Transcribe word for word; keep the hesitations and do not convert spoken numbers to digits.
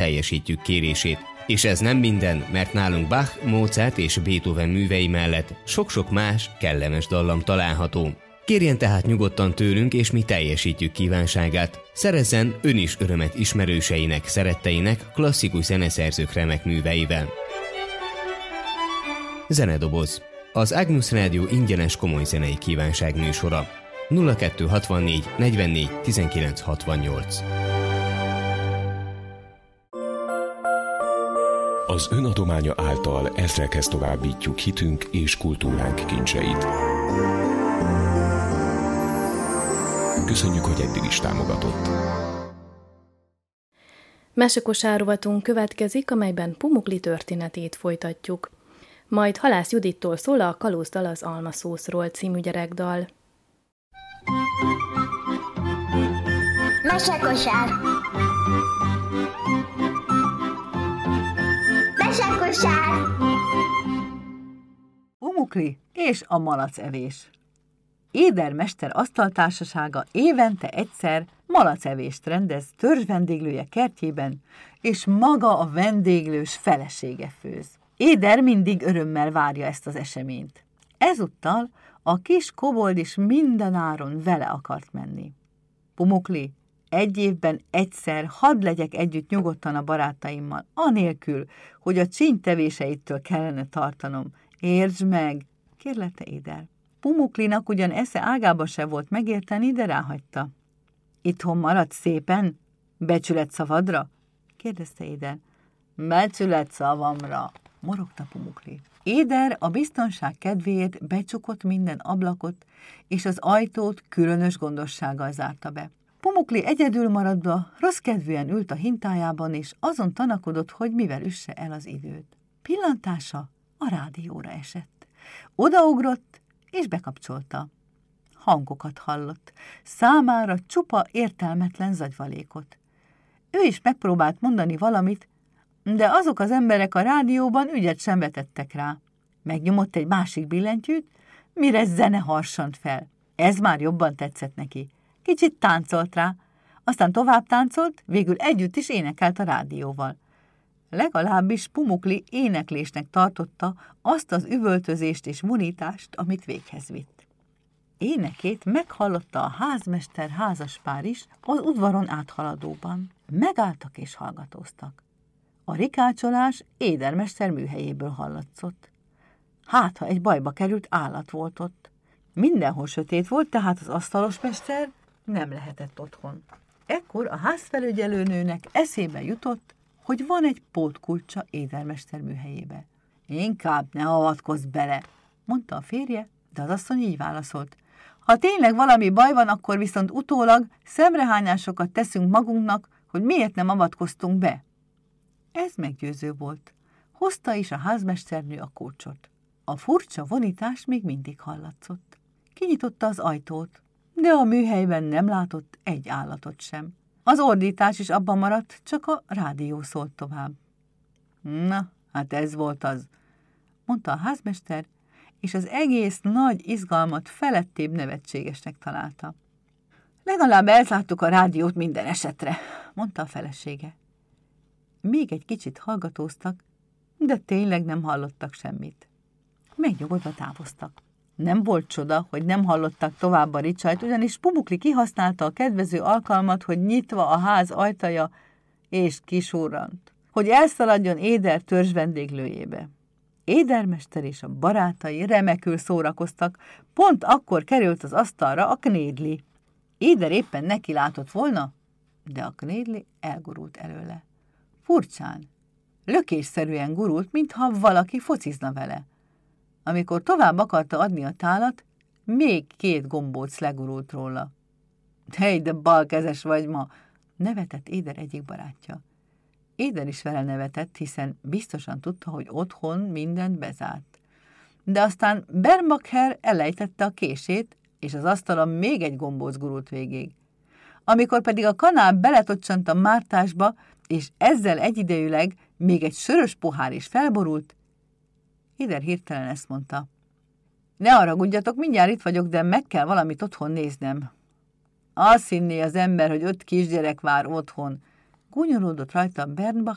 teljesítjük kérését. És ez nem minden, mert nálunk Bach, Mozart és Beethoven művei mellett sok-sok más, kellemes dallam található. Kérjen tehát nyugodtan tőlünk, és mi teljesítjük kívánságát. Szerezzen ön is örömet ismerőseinek, szeretteinek, klasszikus zeneszerzők remek műveivel. Zenedoboz. Az Agnus Rádió ingyenes komoly zenei kívánság műsora. nulla kettő hatvannégy negyvennégy tizenkilenc hatvannyolc. Az önadománya által ezrekhez továbbítjuk hitünk és kultúránk kincseit. Köszönjük, hogy eddig is támogatott. Mesekosár rovatunk következik, amelyben Pumukli történetét folytatjuk. Majd Halász Judittól szól a Kalózdal az almaszószról című gyerekdal. Mesekosár. Mesekosár. Pumukli és a malacevés. Éder mester asztaltársasága évente egyszer malacevést rendez törzs vendéglője kertjében, és maga a vendéglős felesége főz. Éder mindig örömmel várja ezt az eseményt. Ezúttal a kis kobold is mindenáron vele akart menni. Pumukli, egy évben egyszer hadd legyek együtt nyugodtan a barátaimmal, anélkül, hogy a csínytevéseitől kellene tartanom. Értsd meg, kérlette Éder. Pumuklinak ugyan esze ágába se volt megérteni, de ráhagyta. Itthon maradsz szépen? Becsület szavadra? kérdezte Éder. Becsület szavamra, morogta Pumukli. Éder a biztonság kedvéért becsukott minden ablakot, és az ajtót különös gondossággal zárta be. Pumukli egyedül maradva rosszkedvűen ült a hintájában, és azon tanakodott, hogy mivel üsse el az időt. Pillantása a rádióra esett. Odaugrott, és bekapcsolta. Hangokat hallott, számára csupa értelmetlen zagyvalékot. Ő is megpróbált mondani valamit, de azok az emberek a rádióban ügyet sem vetettek rá. Megnyomott egy másik billentyűt, mire zene harsant fel. Ez már jobban tetszett neki. Kicsit táncolt rá, aztán tovább táncolt, végül együtt is énekelt a rádióval. Legalábbis Pumukli éneklésnek tartotta azt az üvöltözést és munítást, amit véghez vitt. Énekét meghallotta a házmester házaspár is az udvaron áthaladóban. Megálltak és hallgatóztak. A rikácsolás édermester műhelyéből hallatszott. Hát, ha egy bajba került állat volt ott. Mindenhol sötét volt, tehát az asztalosmester nem lehetett otthon. Ekkor a házfelügyelőnőnek eszébe jutott, hogy van egy pótkulcsa édermester műhelyébe. Inkább ne avatkozz bele, mondta a férje, de az asszony így válaszolt. Ha tényleg valami baj van, akkor viszont utólag szemrehányásokat teszünk magunknak, hogy miért nem avatkoztunk be. Ez meggyőző volt. Hozta is a házmesternő a kulcsot. A furcsa vonítás még mindig hallatszott. Kinyitotta az ajtót, de a műhelyben nem látott egy állatot sem. Az ordítás is abban maradt, csak a rádió szólt tovább. Na, hát ez volt az, mondta a házmester, és az egész nagy izgalmat felettébb nevetségesnek találta. Legalább elzártuk a rádiót minden esetre, mondta a felesége. Még egy kicsit hallgatóztak, de tényleg nem hallottak semmit. Megnyugodva távoztak. Nem volt csoda, hogy nem hallottak tovább a ricsajt, ugyanis Pumukli kihasználta a kedvező alkalmat, hogy nyitva a ház ajtaja, és kisurrant, hogy elszaladjon Éder törzs vendéglőjébe. Édermester és a barátai remekül szórakoztak, pont akkor került az asztalra a knédli. Éder éppen neki látott volna, de a knédli elgurult előle. Furcsán, lökésszerűen gurult, mintha valaki focizna vele. Amikor tovább akarta adni a tálat, még két gombóc legurult róla. Hely, de balkezes vagy ma, nevetett Éder egyik barátja. Éder is vele nevetett, hiszen biztosan tudta, hogy otthon mindent bezárt. De aztán Bernbacher elejtette a kését, és az asztalon még egy gombóc gurult végig. Amikor pedig a kanál beletocsant a mártásba, és ezzel egyidejűleg még egy sörös pohár is felborult, Éder hirtelen ezt mondta. Ne haragudjatok, mindjárt itt vagyok, de meg kell valamit otthon néznem. Azt hinné az ember, hogy öt kisgyerek vár otthon. Gúnyolódott rajta Bernbach,